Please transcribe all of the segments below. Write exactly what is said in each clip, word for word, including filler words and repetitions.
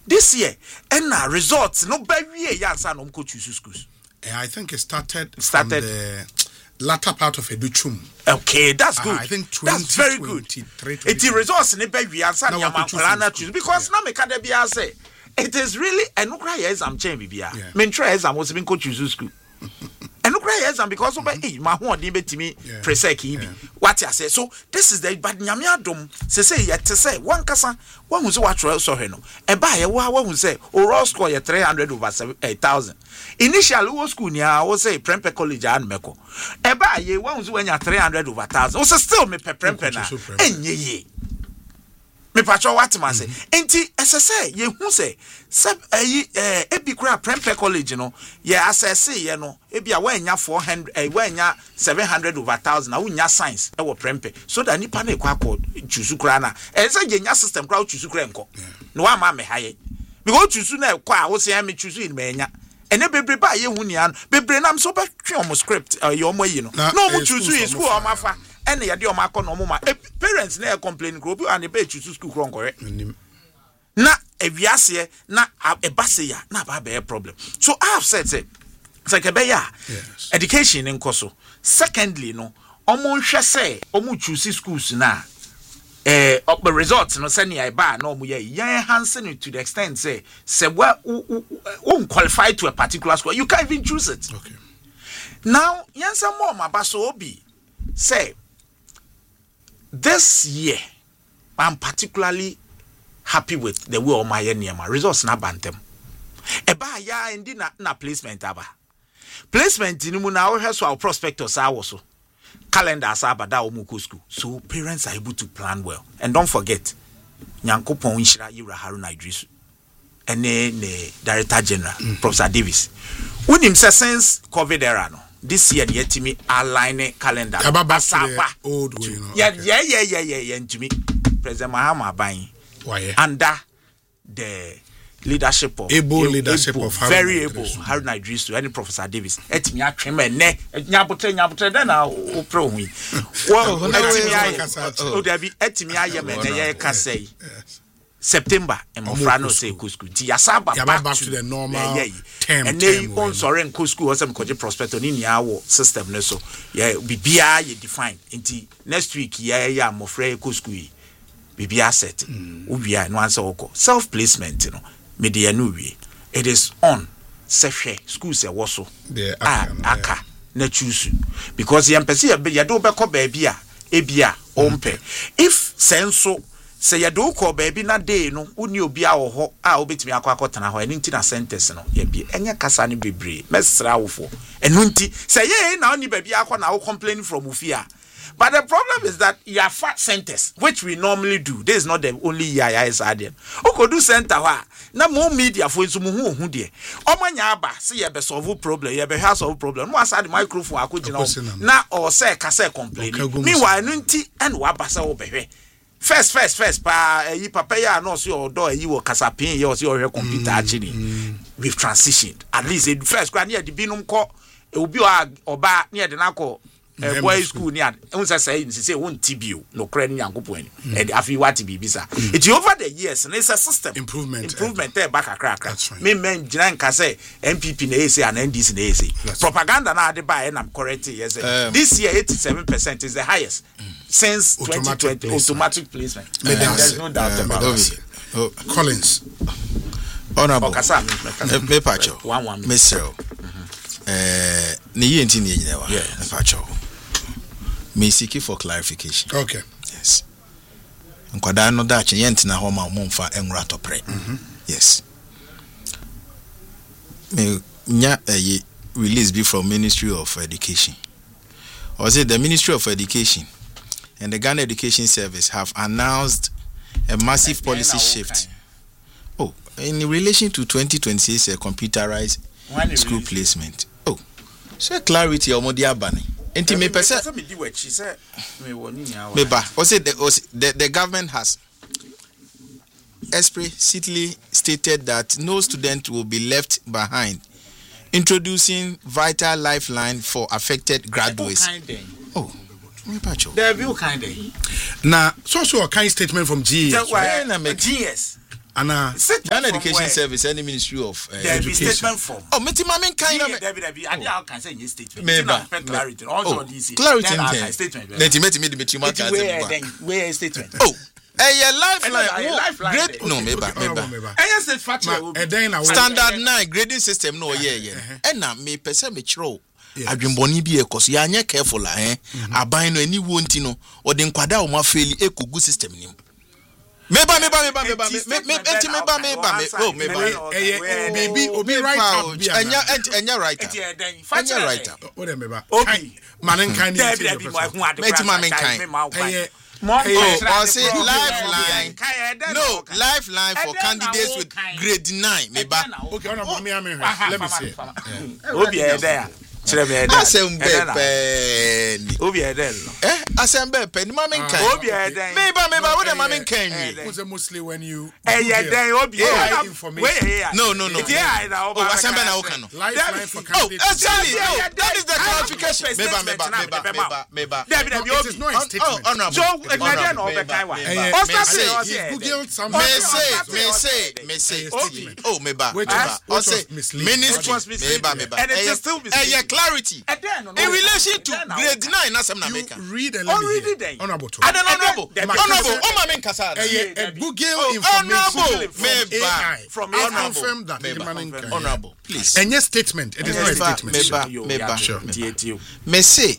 this year and uh, results no by we yansa no go choose schools. I think it started, started from the latter part of Educhum. Okay, that's good. Uh, I think that's very good. It is results in the yansa nyama choose because now me kada bia say it is really enukra exam chain bibia. Me try exam was been go choose school. Enukra exam because of eh my ho odin betimi presec bi. What I say. So this is the bad nyame adom say say yet say one kasa one who say what so he no. E ba ye wa who say overall score ye three hundred over eight thousand. Initially wo school nia wo say Prempeh College an meko. E ba ye one who say when three hundred over one thousand. Wo say still me pe Prempeh na enye ye. Me pacho what man say. Enti ss ye hu say seb eh eh ebi kura Prempeh College no ye assess ye no ebi a wanya four hundred eh wanya seven hundred over one thousand na unya science e wo Prempeh so that nipa na ekwa ko chusu kura na e say ye nya system kura chusu kura nko no wa ma me haye because chusu na ekwa wo say me chusu in me nya ene bebre ba ye hu nia no bebre nam so ba twe omo script ye omo yi no no omo chusu in school omo afa ene ye de omo akọ no omo ma parents na complain group and be chusu school kura nko na ewiase na ebase ya na ba be problem so I have said say sekebeya education in koso secondly no omo nhwe say omo choose schools na eh up the results no say near ba na omo ye yan hansen to the extent say say well won't qualify to a particular school you can't even choose it. Okay, now yansa more mabaso obi say this year I'm particularly happy with the way of my niema results na bantem eba ya ndi na na placement aba placement ni mu na wo hwe so our prospectus awo so calendars aba da omu ko school so parents are able to plan well and don't forget Nyankopon Nhyira Yura Haruna Idrisu ene ne director general mm. Professor Davis unim say since COVID era no this year the yetimi align calendar asaba old way no yeah yeah yeah yeah yeah ntimi President Mahama Aban why under the leadership of able leadership able, of very able Haruna Idrisu and Professor Davis etimi atwema ne nyabotre nyabotre den na o pro hu wo etimi aye o dabi etimi aye me ne ye ka say September and Mofrano say kusku ti yasaba back, back to the normal yeah, yeah. term and they on sorry and kusku was some koje prospect on in our system ne so yeah bibia ye define nti next week yeah yeah Mofre kusku bibia set ubia no answer oko self placement no media no we it is on sehwe school say woso ah aka na choose because yam pese ye do be ko ba bia ebia ompe if senso say you do call baby na day no uni obi a wo ho a obetimi akọ akọtana ho eni nti na sentence no ye bi enye kasa ne bebre mesra wofo enu nti say ye na oni baby akọ na wo complain from ufia but the problem is that you are fat sentence which we normally do this is not the only year ya is adian o do center ho na mo media fo nso mo hu hu de omanya aba say ye be solve problem ye be ha solve problem no aside microphone akogina na o say kasa complain meanwhile enu nti en wa ba say wo behwe First, first, first, pa, eh, papa ya no see your door, you were casapin, you see your computer actually. We've transitioned. At least the first grand year, the binum co, it will be or ba near the Nako boys school near. And say, say, won't T B U, no credit young point, and if you want to be bizarre. It's over the years, and it's a system improvement, improvement there back a crack. Me men, Jan can say, M P P in A C and N D C in A C. Propaganda now they buy, and I'm correct. Yes, this year, eighty-seven percent is the highest. Since automatic twenty twenty, placement. automatic placement. Uh, There's no doubt uh, about it. Oh, Collins. Honorable. Me pacho. One one. Mister. Eh, ni yenti ni yenyewa. Yeah. Me pacho. Me seeking for clarification. Okay. Yes. Nkwada no da che yenti na ho ma mo mfa enwura topre. Yes. Me nya eh release be from Ministry of Education. Or is it the Ministry of Education and the Ghana Education Service have announced a massive policy shift. Oh, in relation to twenty twenty-six uh, computerized school placement. Oh, so clarity or modia bani. Enti me pese. Meba, was it the, the the government has explicitly stated that no student will be left behind, introducing vital lifeline for affected graduates. Oh, there be kind now so so a kind statement from G S. G S. Anna, Ghana Education Service, any Ministry of uh, there Education. Be statement form. Oh, me my main kind of. There be there be. I can say yes statement. Me ba. Clarity. Also D C. Clarity. Statement. Let me me me me can say. Where statement? Oh. Eh, lifeline. Grade no, me ba, me ba. Standard nine grading system no, yeah, yeah. And now me person me chro. Adwemboni bi ekos ya anya careful eh. Aban no ani wonti no, ode nkwada o ma faili ekugu system nim. Meba meba meba meba me enti meba meba me oh meba eh baby obi right out bi anya anya right anya right o de meba obi manen kan ni enti manen kan eh oh say lifeline no lifeline for candidates with grade nine meba okay ona bo me am let me see obi e there Assemble Obi Eden. Eh, assemble pen mama kan. Obi Eden. Meba meba what the mama kan we. Was mostly when you Eh Eden Obi information. No no no. Oh, assemble na okan no. Lifeline for candidates. Oh, actually, no, that is the clarification. Meba meba meba meba meba. It is not a statement. Honorable. So, Eden no be kai wa. Google some. Me say, me say, me say. Oh, meba meba. I say ministry. Meba meba. And it is still misleading. Clarity in relation to grade nine as I'm not making. Read and read it. Honorable. I don't honorable. Honorable. Oh, my man, Kasa. Google information from I confirm that. Honorable, please. And your statement. It is not a statement. Meba, meba, sure. Me say,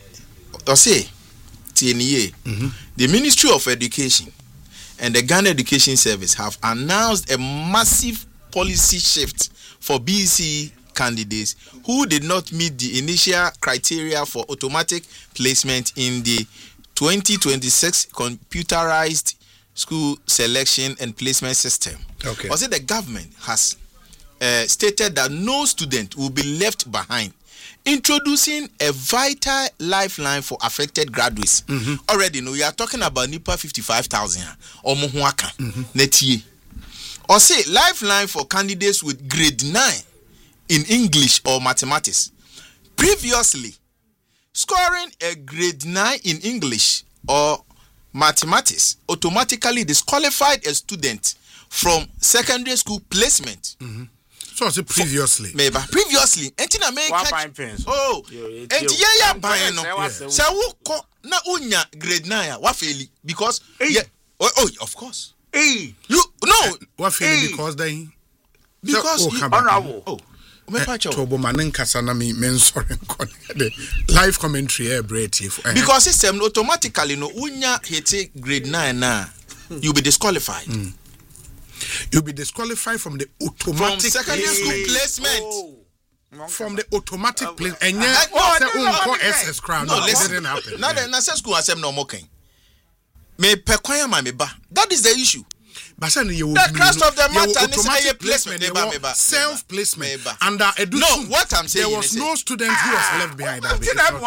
or say, T N E A, the Ministry of Education and the Ghana Education Service have announced a massive policy shift for B C candidates who did not meet the initial criteria for automatic placement in the twenty twenty-six computerized school selection and placement system. Okay. Also, the government has uh, stated that no student will be left behind, introducing a vital lifeline for affected graduates. Mm-hmm. Already, no, we are talking about NIPA fifty-five thousand or Mohuaka. Netie. Or say lifeline for candidates with grade nine in English or mathematics. Previously, scoring a grade nine in English or mathematics automatically disqualified a student from secondary school placement. Mm-hmm. So I say previously. For, maybe previously. Entina make oh, enti yeah yeah buy no. Say wo ko na unya grade nine wa faili because yeah oh, oh of course. Hey, you no wa faili because they because so, you, honorable. Oh. Tobo manen kasa na me men sorry the live commentary e breath because system automatically no unya hit grade nine na you'll be disqualified. Mm. You'll be disqualified from the automatic from secondary school placement. Oh. From the automatic uh, place and yeah oh S S crown no didn't happen. Now the nasa school asem no moken. Me pekwanya ma me ba. That is the issue. But you the crust of the matter is automatic placement, placement self placement under a no what I'm saying there was no student who was left behind that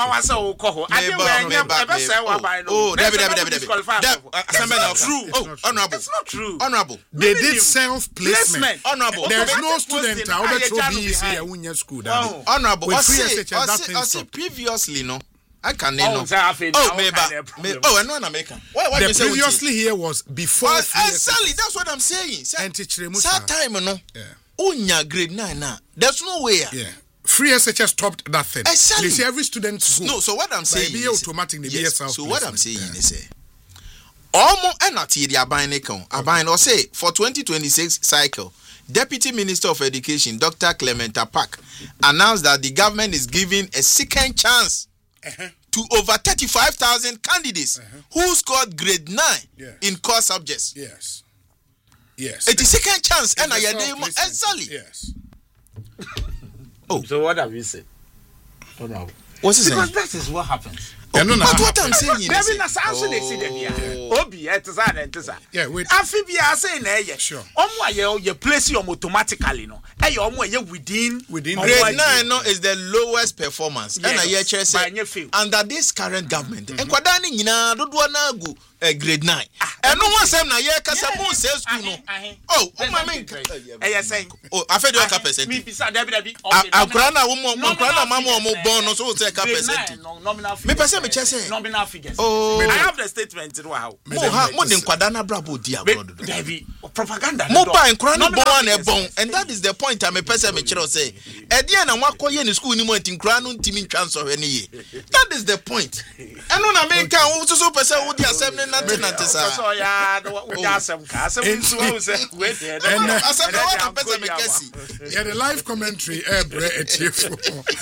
oh David David David true oh honorable it's not true honorable they did self placement honorable there's no student out there to be here in school honorable I say previously no I can know. Oh, maybe. Oh, and one American. Why? Why? The previously here was before. Uh, exactly. That's what I'm saying. That time, no. Yeah. Unya grade nine now. There's no way. Yeah. Free S H S stopped that thing. Exactly. They say every student school. No. So what I'm saying be is automatic. Yes. So what I'm saying yeah. is, almost and not the abine account. Abine or say for twenty twenty-six cycle. Deputy Minister of Education Doctor Clementa Park announced that the government is giving a second chance. Uh-huh. To over thirty-five thousand candidates uh-huh. who scored grade nine yes. in core subjects. Yes. Yes. It's the second chance. And I had exactly. Yes. Oh. So what have you said? Oh, no. What's it Because that is what happens. Oh, no, no, but what I'm saying is David na sanso dey see dem here. Obi etza na etza. Yeah, wait. Amphibia say na here. Sure. Omo aye you place you automatically no. Hey, omo ye within within grade nine no is the lowest performance. And I hear say under this current government, nkwadaa ni nyina dodo na agu grade nine. And no one say na ye kasa mo say school no. Oh, o ma me eh say oh afedi o ka percent. Me bisa David David. Akura na wo mo akura na mama mo born no so say ka percent. Me pese me che say nominal figures. Oh, I have the statement no how. Mo ha mo de nkwadaa na brabo di abroad. David propaganda. Mo pa nkura no born e bon and that is the point I me pese me kire say. E dia na wakoye ni school ni mo nkura no ntimi ntwa so hwe ne ye. That is the point. Eno na me kan wo so so pese wo di asem ne nante nante sa. So ya wo di asem ka asem nso wo say wait there. And asem na wa pese me kesi. Yeah, the live commentary every etiefo.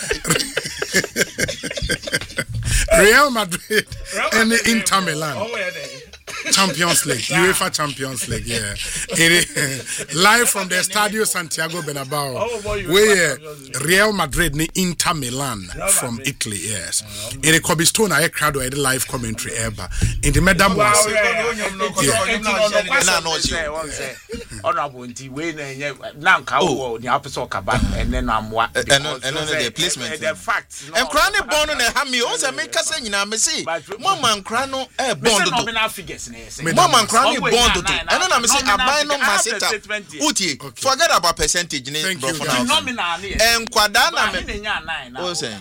Real Madrid and Inter Milan. Champions League, UEFA Champions League, yeah. It, live from the Stadio Santiago Bernabeu, where Real Madrid ni Inter Milan from Italy, yes. In the Kobe Stone, I crowd the live commentary ever. In the Madam was, honorable Nti we na nka wo ni apeso kaba and then am wa and the placement the facts and crane born na ha me o say make kasa nyina me say mama nkra no e bond do nominal figures na yes mama nkra no bond do and na me say aban no maseta utie forget about percentage ni bro for now nominal ni enkwada na me nya nine na o say